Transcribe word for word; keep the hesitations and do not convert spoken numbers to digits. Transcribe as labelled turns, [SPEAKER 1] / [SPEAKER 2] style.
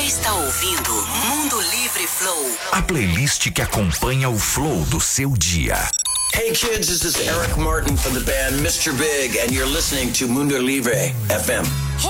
[SPEAKER 1] está ouvindo Mundo Livre Flow.
[SPEAKER 2] A playlist que acompanha o flow do seu dia.
[SPEAKER 3] Hey kids, this is Eric Martin from the band mister Big, and you're listening to Mundo Livre F M.